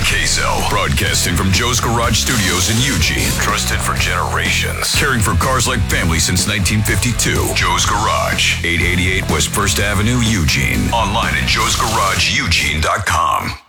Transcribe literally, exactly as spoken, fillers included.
Queso, broadcasting from Joe's Garage Studios in Eugene. Trusted for generations. Caring for cars like family since nineteen fifty-two. Joe's Garage, eight eighty-eight West First Avenue, Eugene. Online at joes garage eugene dot com.